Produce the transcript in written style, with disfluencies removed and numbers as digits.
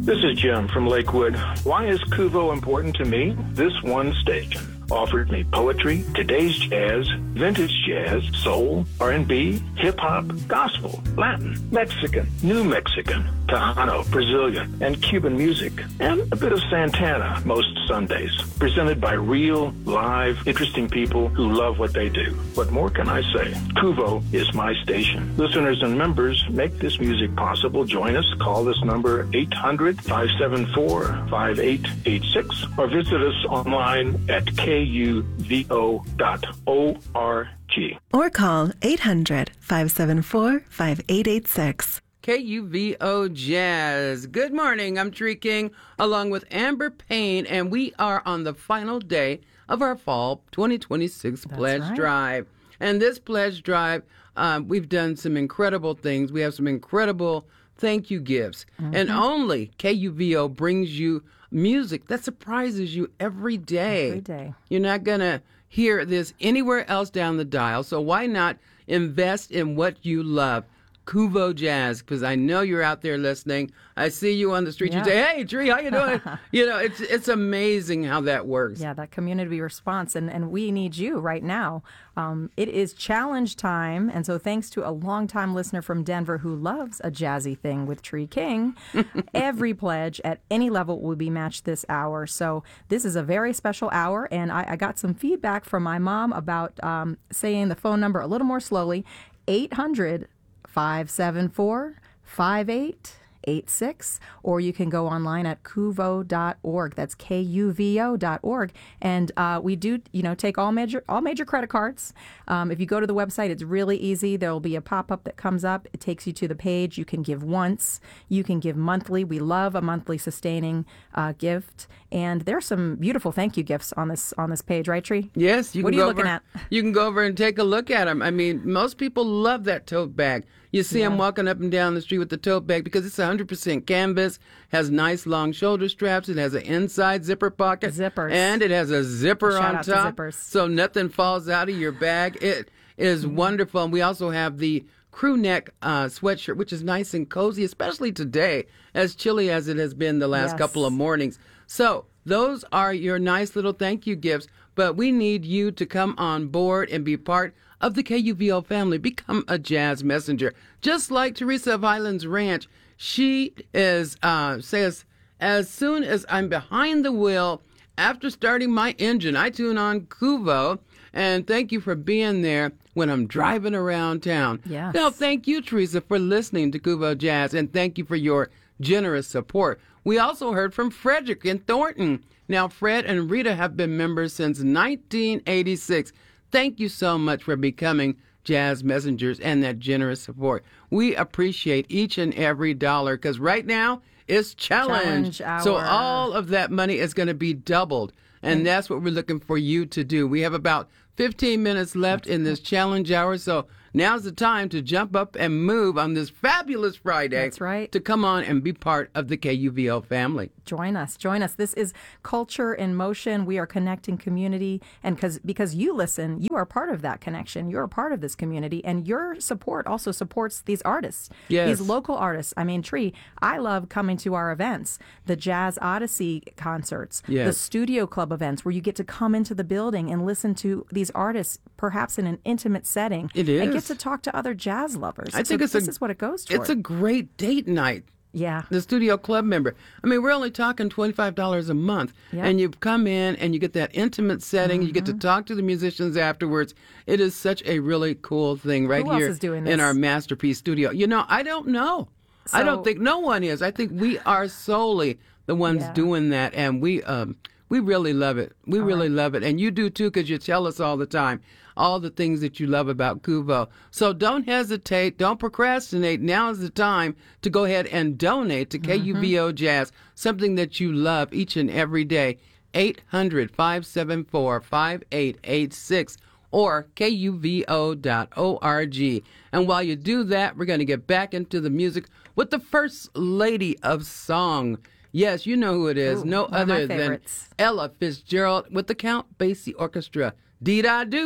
This is Jim from Lakewood. Why is Kuvo important to me? This one station offered me poetry, today's jazz, vintage jazz, soul, R&B, hip-hop, gospel, Latin, Mexican, New Mexican, Tejano, Brazilian, and Cuban music, and a bit of Santana most Sundays, presented by real, live, interesting people who love what they do. What more can I say? Kuvo is my station. Listeners and members make this music possible. Join us. Call this number 800-574-5886 or visit us online at kuvo.org. Or call 800-574-5886. KUVO Jazz. Good morning. I'm Tree King along with Amber Payne, and we are on the final day of our fall 2026 Pledge Drive. And this Pledge Drive, we've done some incredible things. We have some incredible thank you gifts. Mm-hmm. And only KUVO brings you music that surprises you every day. Every day. You're not going to hear this anywhere else down the dial. So why not invest in what you love? Kuvo Jazz, because I know you're out there listening. I see you on the street. Yeah. You say, "Hey, Tree, how you doing?" It's amazing how that works. Yeah, that community response, and we need you right now. It is challenge time, and so thanks to a longtime listener from Denver who loves a jazzy thing with Tree King, every pledge at any level will be matched this hour. So this is a very special hour, and I got some feedback from my mom about saying the phone number a little more slowly, 800-574-5886, or you can go online at kuvo.org. That's KUVO.org. And we do, take all major credit cards. If you go to the website, it's really easy. There will be a pop-up that comes up. It takes you to the page. You can give once. You can give monthly. We love a monthly sustaining gift. And there's some beautiful thank you gifts on this page, right, Tree? Yes. What are you looking at? You can go over and take a look at them. I mean, most people love that tote bag. You see them walking up and down the street with the tote bag because it's 100% canvas, has nice long shoulder straps, it has an inside zipper pocket. Zippers. And it has a zipper Shout on out top. to zippers. So nothing falls out of your bag. It is wonderful. And we also have the crew neck sweatshirt, which is nice and cozy, especially today, as chilly as it has been the last couple of mornings. So those are your nice little thank you gifts. But we need you to come on board and be part of the KUVO family. Become a jazz messenger. Just like Teresa of Highlands Ranch, she says, as soon as I'm behind the wheel, after starting my engine, I tune on Kuvo. And thank you for being there when I'm driving around town. Yes. Now, thank you, Teresa, for listening to Kuvo Jazz, and thank you for your generous support. We also heard from Frederick in Thornton. Now, Fred and Rita have been members since 1986. Thank you so much for becoming jazz messengers and that generous support. We appreciate each and every dollar because right now it's challenge hour. So all of that money is going to be doubled. And that's what we're looking for you to do. We have about 15 minutes left in this challenge hour. So now's the time to jump up and move on this fabulous Friday. That's right. To come on and be part of the KUVO family. Join us. This is Culture in Motion. We are connecting community, and because you listen, you are part of that connection. You're a part of this community, and your support also supports these artists, these local artists. I mean, Tree, I love coming to our events, the Jazz Odyssey concerts, the Studio Club events, where you get to come into the building and listen to these artists, perhaps in an intimate setting. It is. And get to talk to other jazz lovers. I think this is what it goes toward. It's a great date night. Yeah. The Studio Club member. I mean, we're only talking $25 a month. Yep. And you come in and you get that intimate setting. You get to talk to the musicians afterwards. It is such a really cool thing right Who here else is doing this? in our Masterpiece studio. I don't know. I don't think no one is. I think we are solely the ones doing that. And we really love it. We really love it. And you do too, because you tell us all the time all the things that you love about Kuvo. So don't hesitate. Don't procrastinate. Now is the time to go ahead and donate to KUVO Jazz, something that you love each and every day. 800-574-5886 or KUVO.org. And while you do that, we're going to get back into the music with the First Lady of Song. Yes, you know who it is. Ooh, no other than Ella Fitzgerald with the Count Basie Orchestra. Dee-da-do.